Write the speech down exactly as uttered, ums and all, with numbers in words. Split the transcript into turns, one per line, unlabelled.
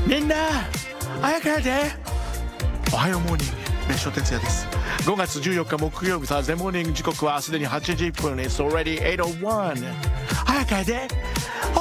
みんな早く帰っておはようモーニング別所哲也です。ごがつじゅうよっか木曜日、サーズデーモーニング、時刻はすでにはちじいっぷん。 It's already はちじゅういち。早く帰って